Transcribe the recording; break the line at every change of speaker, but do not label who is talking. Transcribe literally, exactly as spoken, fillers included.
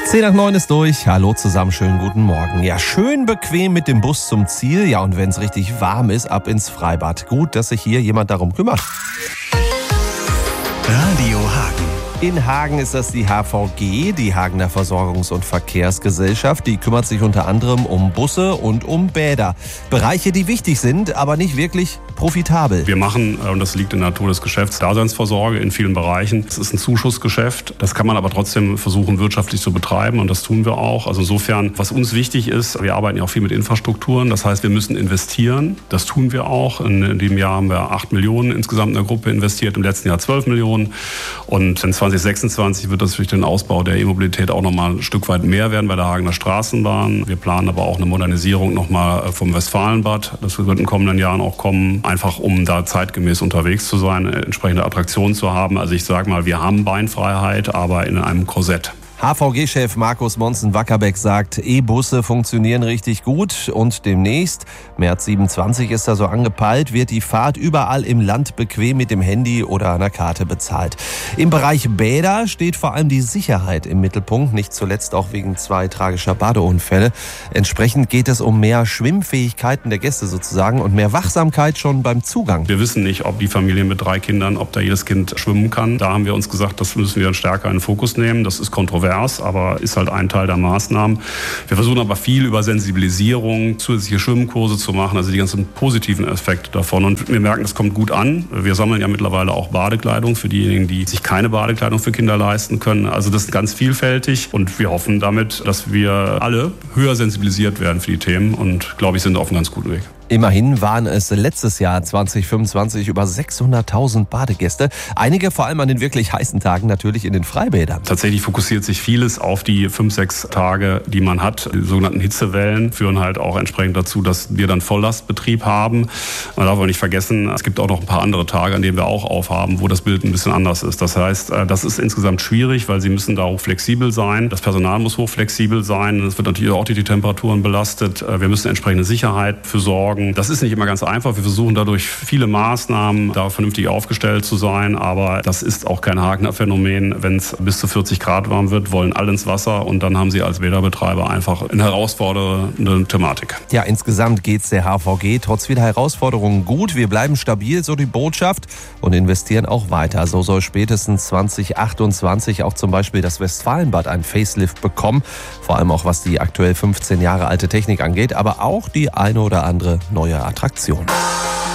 zehn nach neun ist durch. Hallo zusammen, schönen guten Morgen. Ja, schön bequem mit dem Bus zum Ziel. Ja, und wenn es richtig warm ist, ab ins Freibad. Gut, dass sich hier jemand darum kümmert.
Radio Hagen.
In Hagen ist das die H V G, die Hagener Versorgungs- und Verkehrsgesellschaft. Die kümmert sich unter anderem um Busse und um Bäder. Bereiche, die wichtig sind, aber nicht wirklich profitabel.
Wir machen, und das liegt in der Natur des Geschäfts, Daseinsvorsorge in vielen Bereichen. Es ist ein Zuschussgeschäft. Das kann man aber trotzdem versuchen, wirtschaftlich zu betreiben. Und das tun wir auch. Also insofern, was uns wichtig ist, wir arbeiten ja auch viel mit Infrastrukturen. Das heißt, wir müssen investieren. Das tun wir auch. In dem Jahr haben wir acht Millionen insgesamt in der Gruppe investiert. Im letzten Jahr zwölf Millionen. Und in zwanzig sechsundzwanzig wird das durch den Ausbau der E-Mobilität auch nochmal ein Stück weit mehr werden bei der Hagener Straßenbahn. Wir planen aber auch eine Modernisierung nochmal vom Westfalenbad. Das wird in den kommenden Jahren auch kommen, einfach um da zeitgemäß unterwegs zu sein, entsprechende Attraktionen zu haben. Also ich sage mal, wir haben Beinfreiheit, aber in einem Korsett.
H V G-Chef Markus Monzen-Wackerbeck sagt, E-Busse funktionieren richtig gut und demnächst, März siebenundzwanzig ist da so angepeilt, wird die Fahrt überall im Land bequem mit dem Handy oder einer Karte bezahlt. Im Bereich Bäder steht vor allem die Sicherheit im Mittelpunkt, nicht zuletzt auch wegen zwei tragischer Badeunfälle. Entsprechend geht es um mehr Schwimmfähigkeiten der Gäste sozusagen und mehr Wachsamkeit schon beim Zugang.
Wir wissen nicht, ob die Familien mit drei Kindern, ob da jedes Kind schwimmen kann. Da haben wir uns gesagt, das müssen wir dann stärker in den Fokus nehmen. Das ist kontrovers, aber ist halt ein Teil der Maßnahmen. Wir versuchen aber viel über Sensibilisierung, zusätzliche Schwimmkurse zu machen, also die ganzen positiven Effekte davon. Und wir merken, das kommt gut an. Wir sammeln ja mittlerweile auch Badekleidung für diejenigen, die sich keine Badekleidung für Kinder leisten können. Also das ist ganz vielfältig und wir hoffen damit, dass wir alle höher sensibilisiert werden für die Themen und, glaube ich, sind auf einem ganz guten Weg.
Immerhin waren es letztes Jahr zwanzig fünfundzwanzig über sechshunderttausend Badegäste. Einige vor allem an den wirklich heißen Tagen natürlich in den Freibädern.
Tatsächlich fokussiert sich vieles auf die fünf, sechs Tage, die man hat. Die sogenannten Hitzewellen führen halt auch entsprechend dazu, dass wir dann Volllastbetrieb haben. Man darf aber nicht vergessen, es gibt auch noch ein paar andere Tage, an denen wir auch aufhaben, wo das Bild ein bisschen anders ist. Das heißt, das ist insgesamt schwierig, weil sie müssen da hochflexibel sein. Das Personal muss hochflexibel sein. Es wird natürlich auch die Temperaturen belastet. Wir müssen entsprechende Sicherheit für sorgen. Das ist nicht immer ganz einfach. Wir versuchen dadurch viele Maßnahmen, da vernünftig aufgestellt zu sein. Aber das ist auch kein Hagener Phänomen. Wenn es bis zu vierzig Grad warm wird, wollen alle ins Wasser. Und dann haben sie als Bäderbetreiber einfach eine herausfordernde Thematik.
Ja, insgesamt geht es der H V G trotz vieler Herausforderungen gut. Wir bleiben stabil, so die Botschaft, und investieren auch weiter. So soll spätestens zwanzig achtundzwanzig auch zum Beispiel das Westfalenbad ein Facelift bekommen. Vor allem auch was die aktuell fünfzehn Jahre alte Technik angeht, aber auch die eine oder andere neue Attraktion.